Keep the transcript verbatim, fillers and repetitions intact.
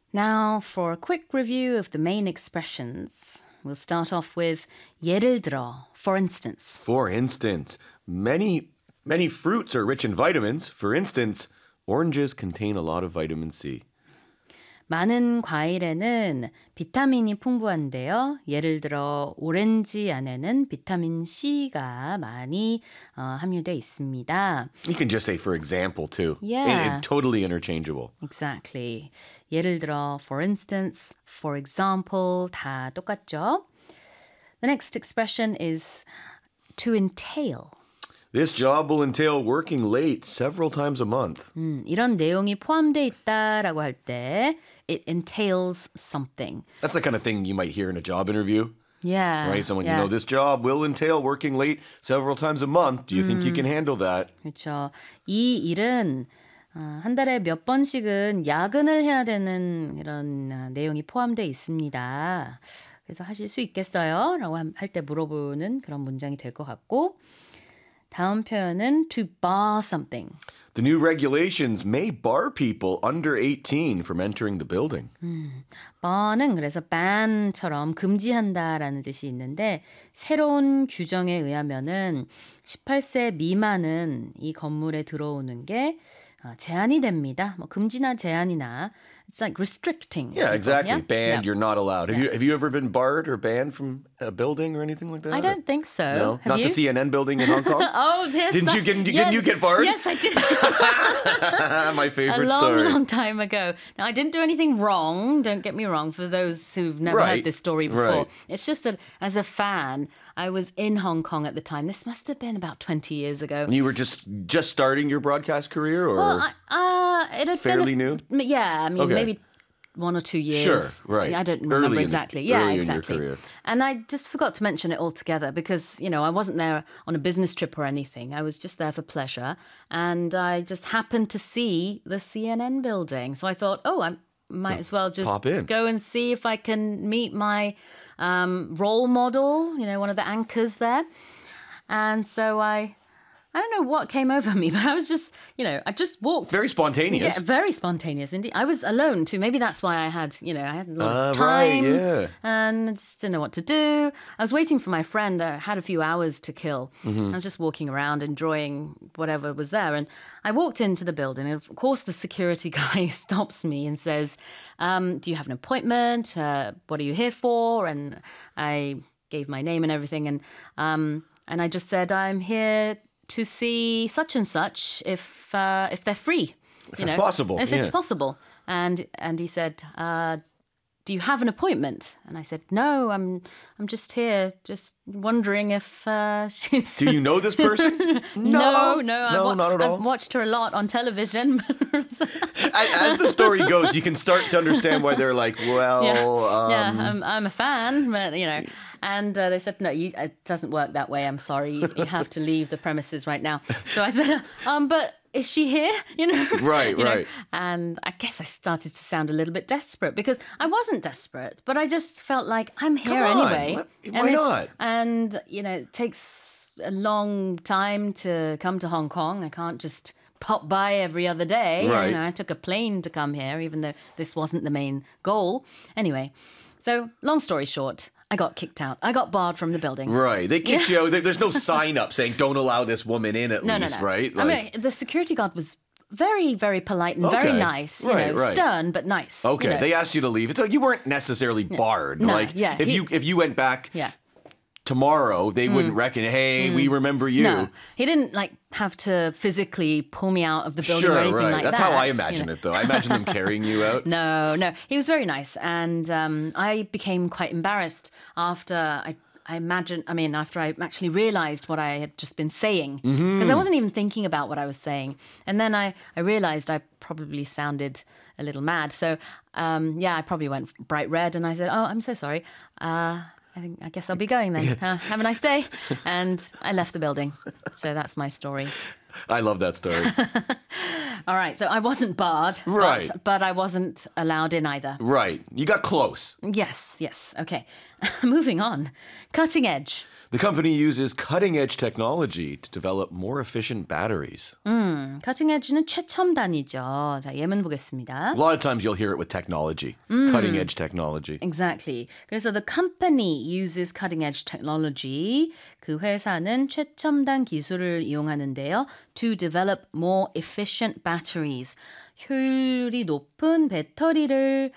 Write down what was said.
Now for a quick review of the main expressions. We'll start off with 예를 들어, for instance. For instance, many many fruits are rich in vitamins. For instance, oranges contain a lot of vitamin C. 많은 과일에는 비타민이 풍부한데요. 예를 들어 오렌지 안에는 비타민 C가 많이 어, 함유되어 있습니다. You can just say for example too. Yeah. It- it's totally interchangeable. Exactly. 예를 들어, for instance, for example, 다 똑같죠? The next expression is to entail. This job will entail working late several times a month. 음, 이런 내용이 포함되어 있다라고 할 때 it entails something. That's the kind of thing you might hear in a job interview. Yeah. Right? Someone, yeah. you know, this job will entail working late several times a month. Do you think you can handle that? 그렇죠. 이 일은 어, 한 달에 몇 번씩은 야근을 해야 되는 이런 어, 내용이 포함되어 있습니다. 그래서 하실 수 있겠어요? 라고 할 때 물어보는 그런 문장이 될 것 같고 다음 표현은 to bar something. The new regulations may bar people under eighteen from entering the building. bar는 그래서 ban처럼 금지한다라는 뜻이 있는데 새로운 규정에 의하면은 십팔 세 미만은 이 건물에 들어오는 게 어, 제한이 됩니다. 뭐 금지나 제한이나 it's like restricting. Yeah, exactly. Yeah? Banned, Yeah. you're not allowed. Have you have you ever been barred or banned from a building or anything like that? I don't think so. No, Have not you? the C N N building in Hong Kong. Oh, yes. Didn't you that- get- didn't yes, you get barred? Yes, I did. My A favorite long, story. long time ago. Now, I didn't do anything wrong. Don't get me wrong. For those who've never Right, heard this story before, right. it's just that as a fan, I was in Hong Kong at the time. This must have been about twenty years ago. And you were just just starting your broadcast career, or Well, I, uh, it had fairly been a, new? Yeah, I mean, Okay. maybe one or two years. Sure, right. I don't Early remember in the- exactly. yeah, early in your exactly. career. And I just forgot to mention it altogether because, you know, I wasn't there on a business trip or anything. I was just there for pleasure. And I just happened to see the C N N building. So I thought, oh, I might as well just Pop in. go and see if I can meet my um, role model, you know, one of the anchors there. And so I... I don't know what came over me, but I was just, you know, I just walked. very spontaneous. Yeah, very spontaneous indeed. I was alone too. Maybe that's why I had, you know, I had a lot Ah, of right, time. yeah. And I just didn't know what to do. I was waiting for my friend. I had a few hours to kill. Mm-hmm. I was just walking around, enjoying whatever was there. And I walked into the building. And of course, the security guy stops me and says, um, do you have an appointment? Uh, what are you here for? And I gave my name and everything. And, um, and I just said, I'm here to see such and such if uh, if they're free. If it's possible, If it's yeah. possible. And and he said, uh, do you have an appointment? And I said, no, I'm I'm just here, just wondering if uh, she's... Do you know this person? No, no, no, I've, wa- not at all. I've watched her a lot on television. As the story goes, you can start to understand why they're like, well, yeah, um, yeah I'm, I'm a fan, but, you know. And uh, they said, no, you, it doesn't work that way. I'm sorry. You, you have to leave the premises right now. So I said, um, but is she here? You know? Right, You know? right. And I guess I started to sound a little bit desperate because I wasn't desperate, but I just felt like I'm here Come on, anyway. let- And why it's- not? And, you know, it takes a long time to come to Hong Kong. I can't just pop by every other day. Right. You know, I took a plane to come here, even though this wasn't the main goal. Anyway, so long story short, I got kicked out. I got barred from the building. Right. They kicked you out. There- There's no sign up saying don't allow this woman in at No, least, no, no. right? I mean, the security guard was very, very polite and very Okay. nice. You Right, know, right. stern but nice. you okay, know. they asked you to leave. It's like you weren't necessarily barred. No, like yeah, if he- you if you went back yeah. tomorrow, they wouldn't reckon, hey, we remember you. No, he didn't like have to physically pull me out of the building Sure, or anything right. like That's that. how I you imagine know. it, though. I imagine them carrying you out. No, no, he was very nice, and um, I became quite embarrassed after I. I imagine, I mean, after I actually realized what I had just been saying, because Mm-hmm. I wasn't even thinking about what I was saying. And then I, I realized I probably sounded a little mad. So, um, yeah, I probably went bright red and I said, oh, I'm so sorry. Uh, I think, I guess I'll be going then. Uh, have a nice day. And I left the building. So that's my story. I love that story. All right, so I wasn't barred, Right. but, but I wasn't allowed in either. Right. You got close. Yes, yes. Okay. Moving on. Cutting edge. The company uses cutting-edge technology to develop more efficient batteries. 음, cutting edge는 최첨단이죠. 자, 예문 보겠습니다. A lot of times you'll hear it with technology, cutting-edge technology. Exactly. 그래서 the company uses cutting edge technology. 그 회사는 최첨단 기술을 이용하는데요. To develop more efficient batteries. 효율이 높은 배터리를